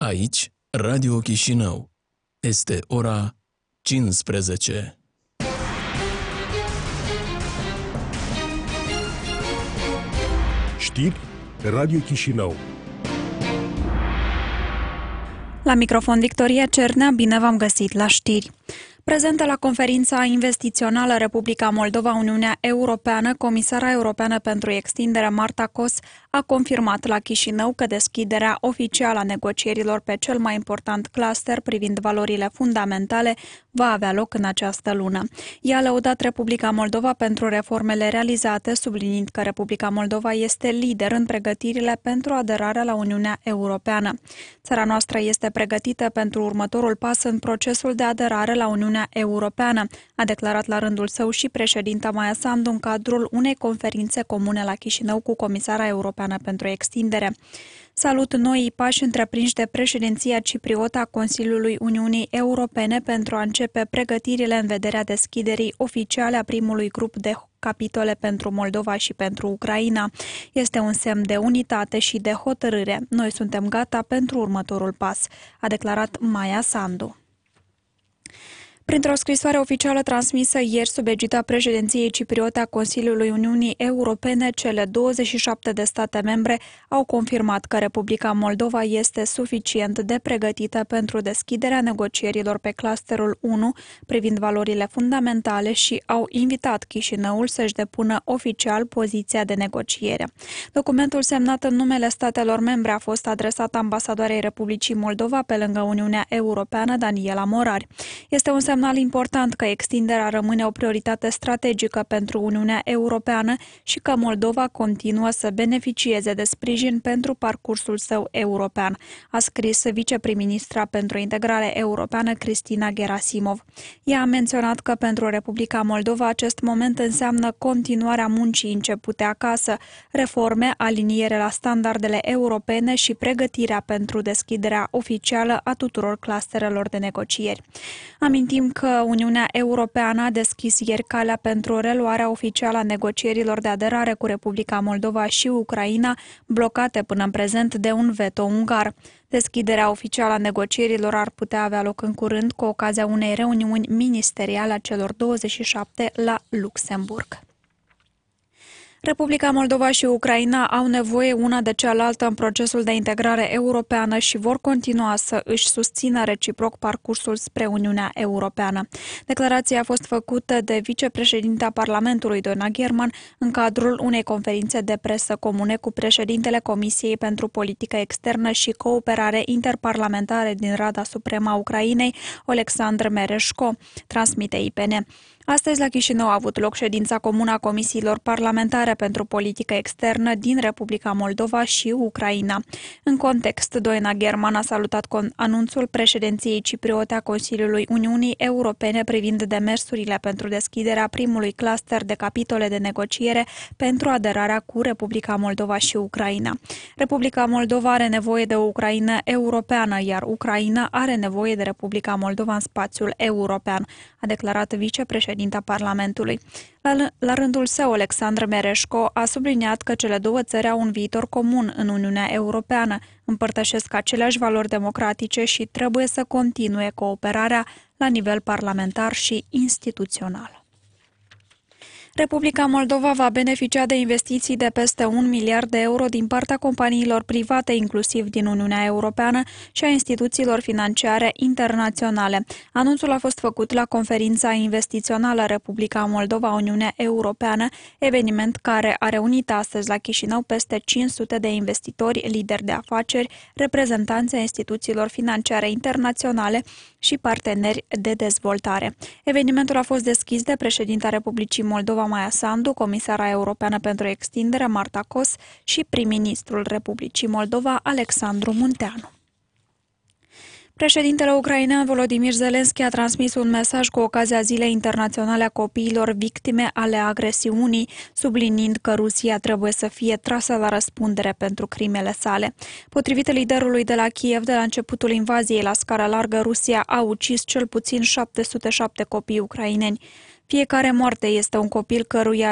Aici, Radio Chișinău. Este ora 15. Știri Radio Chișinău. La microfon Victoria Cernea, bine v-am găsit la știri. Prezentă la conferința investițională Republica Moldova-Uniunea Europeană, Comisara Europeană pentru Extindere Marta Kos a confirmat la Chișinău că deschiderea oficială a negocierilor pe cel mai important cluster privind valorile fundamentale va avea loc în această lună. Ea a lăudat Republica Moldova pentru reformele realizate, subliniind că Republica Moldova este lider în pregătirile pentru aderarea la Uniunea Europeană. Țara noastră este pregătită pentru următorul pas în procesul de aderare la Uniunea Europeană, a declarat la rândul său și președinta Maia Sandu în cadrul unei conferințe comune la Chișinău cu Comisara Europeană pentru Extindere. Salut noii pași întreprinși de președinția cipriotă a Consiliului Uniunii Europene pentru a începe pregătirile în vederea deschiderii oficiale a primului grup de capitole pentru Moldova și pentru Ucraina. Este un semn de unitate și de hotărâre. Noi suntem gata pentru următorul pas, a declarat Maia Sandu. Printr-o scrisoare oficială transmisă ieri sub egida președinției cipriote a Consiliului Uniunii Europene, cele 27 de state membre au confirmat că Republica Moldova este suficient de pregătită pentru deschiderea negocierilor pe clusterul 1 privind valorile fundamentale și au invitat Chișinăul să-și depună oficial poziția de negociere. Documentul semnat în numele statelor membre a fost adresat ambasadoarei Republicii Moldova pe lângă Uniunea Europeană, Daniela Morari. Este un semnal important că extinderea rămâne o prioritate strategică pentru Uniunea Europeană și că Moldova continuă să beneficieze de sprijin pentru parcursul său european, a scris viceprim-ministra pentru integrare europeană Cristina Gerasimov. Ea a menționat că pentru Republica Moldova acest moment înseamnă continuarea muncii începute acasă, reforme, aliniere la standardele europene și pregătirea pentru deschiderea oficială a tuturor clusterelor de negocieri. Amintim că Uniunea Europeană a deschis ieri calea pentru reluarea oficială a negocierilor de aderare cu Republica Moldova și Ucraina, blocate până în prezent de un veto ungar. Deschiderea oficială a negocierilor ar putea avea loc în curând cu ocazia unei reuniuni ministeriale a celor 27 la Luxemburg. Republica Moldova și Ucraina au nevoie una de cealaltă în procesul de integrare europeană și vor continua să își susțină reciproc parcursul spre Uniunea Europeană. Declarația a fost făcută de vicepreședinta Parlamentului, Dona German, în cadrul unei conferințe de presă comune cu președintele Comisiei pentru Politică Externă și Cooperare Interparlamentare din Rada Supremă a Ucrainei, Oleksandr Mereșko, transmite IPN. Astăzi la Chișinău a avut loc ședința comună a comisiilor parlamentare pentru politică externă din Republica Moldova și Ucraina. În context, Doina German a salutat anunțul președinției cipriote a Consiliului Uniunii Europene privind demersurile pentru deschiderea primului cluster de capitole de negociere pentru aderarea cu Republica Moldova și Ucraina. Republica Moldova are nevoie de o Ucraina europeană, iar Ucraina are nevoie de Republica Moldova în spațiul european, a declarat vicepreședinta Parlamentului. La rândul său, Oleksandr Mereșko a subliniat că cele două țări au un viitor comun în Uniunea Europeană, împărtășesc aceleași valori democratice și trebuie să continue cooperarea la nivel parlamentar și instituțional. Republica Moldova va beneficia de investiții de peste 1 miliard de euro din partea companiilor private, inclusiv din Uniunea Europeană, și a instituțiilor financiare internaționale. Anunțul a fost făcut la conferința investițională Republica Moldova-Uniunea Europeană, eveniment care a reunit astăzi la Chișinău peste 500 de investitori, lideri de afaceri, reprezentanți ai instituțiilor financiare internaționale și parteneri de dezvoltare. Evenimentul a fost deschis de președinta Republicii Moldova Maia Sandu, Comisara Europeană pentru Extindere Marta Kos și prim-ministrul Republicii Moldova Alexandru Munteanu. Președintele ucrainean Volodymyr Zelensky a transmis un mesaj cu ocazia Zilei Internaționale a Copiilor victime ale agresiunii, subliniind că Rusia trebuie să fie trasă la răspundere pentru crimele sale. Potrivit liderului de la Kiev, de la începutul invaziei la scară largă, Rusia a ucis cel puțin 707 copii ucraineni. Fiecare moarte este un copil căruia